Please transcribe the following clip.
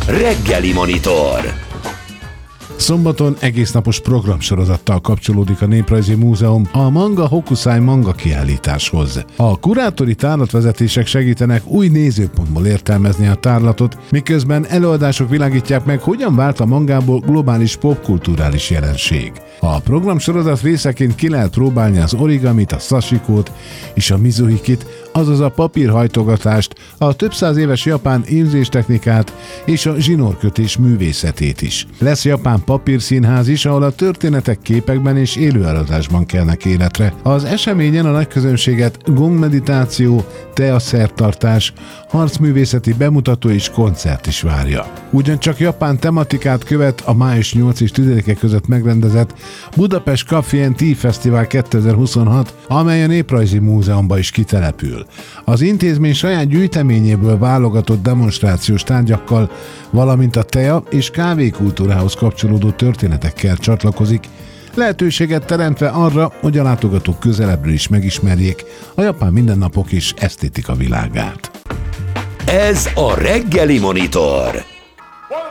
Reggeli Monitor. Szombaton egésznapos programsorozattal kapcsolódik a Néprajzi Múzeum a Manga Hokusai manga kiállításhoz. A kurátori tárlatvezetések segítenek új nézőpontból értelmezni a tárlatot, miközben előadások világítják meg, hogyan vált a mangából globális popkulturális jelenség. A programsorozat részeként ki lehet próbálni az origamit, a sashikót és a mizuhikit, azaz a papírhajtogatást, a több száz éves japán ímzéstechnikát és a zsinórkötés művészetét is. Lesz japán papírszínház is, ahol a történetek képekben és élőeladásban kelnek életre. Az eseményen a nagyközönséget gongmeditáció, teaszertartás, harcművészeti bemutató és koncert is várja. Ugyancsak japán tematikát követ a május 8 és 10-e között megrendezett Budapest Coffee & Tea Fesztivál 2026, amely a Néprajzi Múzeumba is kitelepül. Az intézmény saját gyűjteményéből válogatott demonstrációs tárgyakkal, valamint a tea és kávékultúrához kapcsolódó történetekkel csatlakozik, lehetőséget teremtve arra, hogy a látogatók közelebbről is megismerjék a japán mindennapok és esztétika világát. Ez a Reggeli Monitor.